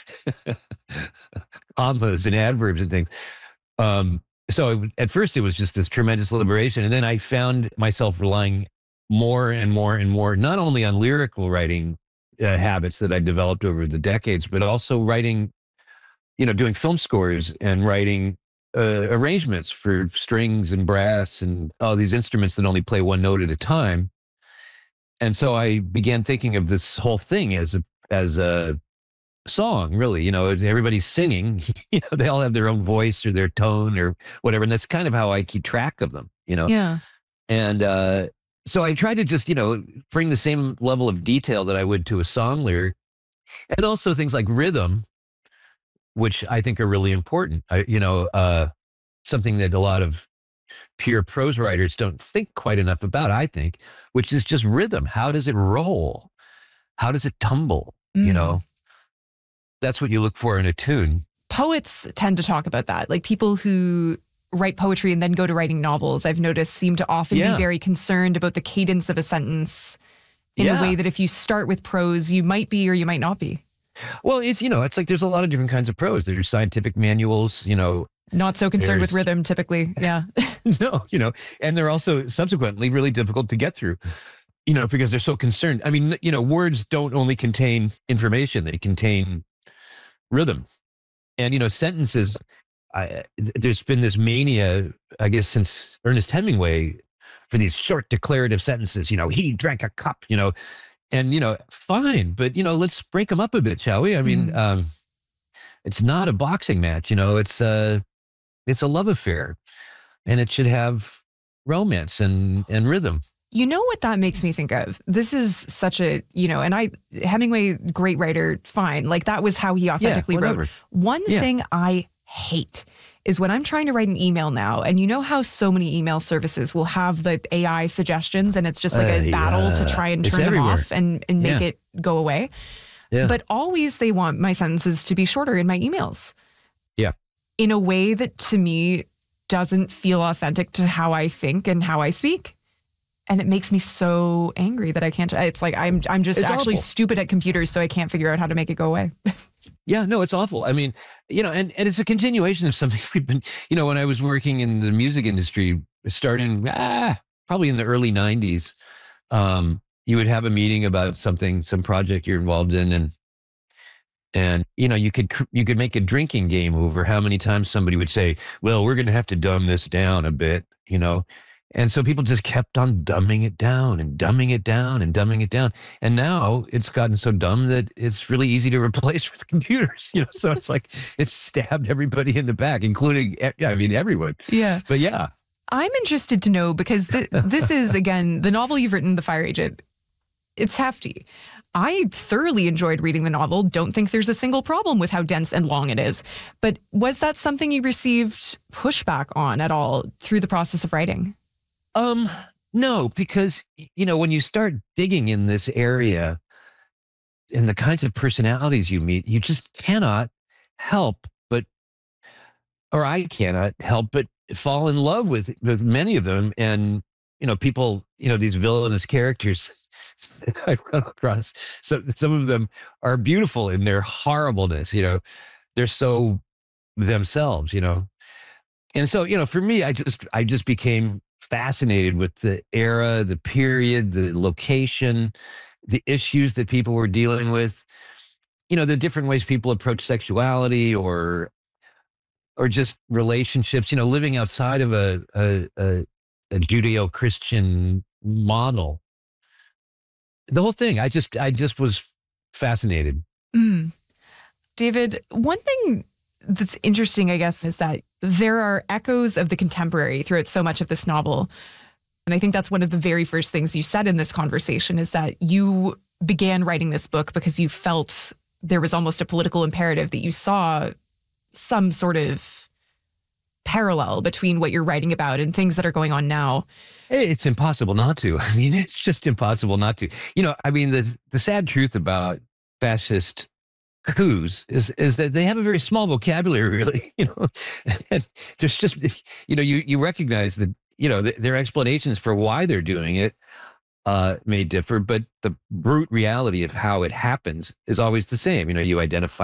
commas and adverbs and things. At first it was just this tremendous liberation. And then I found myself relying more and more and more, not only on lyrical writing habits that I developed over the decades, but also writing, doing film scores and writing arrangements for strings and brass and all these instruments that only play one note at a time. And so I began thinking of this whole thing as a song, really. Everybody's singing. They all have their own voice or their tone or whatever, and that's kind of how I keep track of them. Yeah. And so I try to just bring the same level of detail that I would to a song lyric, and also things like rhythm, which I think are really important. Something that a lot of pure prose writers don't think quite enough about, I think, which is just rhythm. How does it roll? How does it tumble? That's what you look for in a tune. Poets tend to talk about that. Like people who write poetry and then go to writing novels, I've noticed, seem to often be very concerned about the cadence of a sentence in a way that if you start with prose, you might be or you might not be. Well, it's like there's a lot of different kinds of prose. There's scientific manuals, Not so concerned with rhythm, typically. Yeah. No, and they're also subsequently really difficult to get through, because they're so concerned. I mean, words don't only contain information, they contain rhythm. And, sentences, there's been this mania, I guess, since Ernest Hemingway for these short declarative sentences, he drank a cup, and, fine, but, let's break them up a bit, shall we? I mean, it's not a boxing match, it's a love affair, and it should have romance and rhythm. You know what that makes me think of? This is such a, Hemingway, great writer, fine. Like that was how he authentically wrote. One thing I hate is when I'm trying to write an email now, and you know how so many email services will have the AI suggestions, and it's just like a battle to try and turn them off and make it go away. Yeah. But always they want my sentences to be shorter in my emails. Yeah. In a way that to me doesn't feel authentic to how I think and how I speak. And it makes me so angry that I can't. It's like I'm just actually awful. Stupid at computers, so I can't figure out how to make it go away. Yeah, no, it's awful. I mean, and it's a continuation of something we've been, when I was working in the music industry, starting probably in the early 90s, you would have a meeting about some project you're involved in, and you could make a drinking game over how many times somebody would say, well, we're going to have to dumb this down a bit, And so people just kept on dumbing it down and dumbing it down and dumbing it down. And now it's gotten so dumb that it's really easy to replace with computers, So it's like it's stabbed everybody in the back, including, everyone. Yeah. But yeah. I'm interested to know, because this is, again, the novel you've written, The Fire Agent. It's hefty. I thoroughly enjoyed reading the novel. Don't think there's a single problem with how dense and long it is. But was that something you received pushback on at all through the process of writing? No, because, when you start digging in this area and the kinds of personalities you meet, you just cannot help I cannot help but fall in love with many of them. And, people, these villainous characters that I run across. So some of them are beautiful in their horribleness, they're so themselves, And so, for me, I just became fascinated with the era, the period, the location, the issues that people were dealing with, the different ways people approach sexuality or just relationships, living outside of a Judeo-Christian model. The whole thing, I just was fascinated. David, one thing that's interesting, I guess, is that there are echoes of the contemporary throughout so much of this novel. And I think that's one of the very first things you said in this conversation, is that you began writing this book because you felt there was almost a political imperative, that you saw some sort of parallel between what you're writing about and things that are going on now. It's impossible not to. I mean, it's just impossible not to. The sad truth about fascist coups is that they have a very small vocabulary, really, and there's just, you recognize that, their explanations for why they're doing it may differ, but the brute reality of how it happens is always the same. You identify